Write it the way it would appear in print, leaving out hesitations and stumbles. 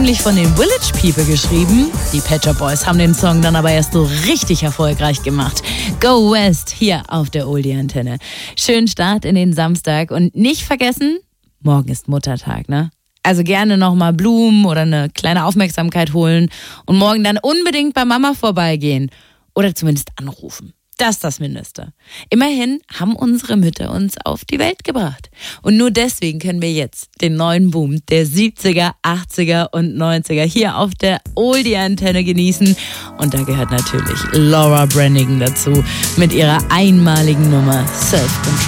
ursprünglich von den Village People geschrieben. Die Pet Shop Boys haben den Song dann aber erst so richtig erfolgreich gemacht. Go West hier auf der Oldie-Antenne. Schönen Start in den Samstag und nicht vergessen, morgen ist Muttertag, ne? Also gerne nochmal Blumen oder eine kleine Aufmerksamkeit holen und morgen dann unbedingt bei Mama vorbeigehen oder zumindest anrufen. Das ist das Mindeste. Immerhin haben unsere Mütter uns auf die Welt gebracht. Und nur deswegen können wir jetzt den neuen Boom der 70er, 80er und 90er hier auf der Oldie-Antenne genießen. Und da gehört natürlich Laura Branigan dazu mit ihrer einmaligen Nummer Self-Control.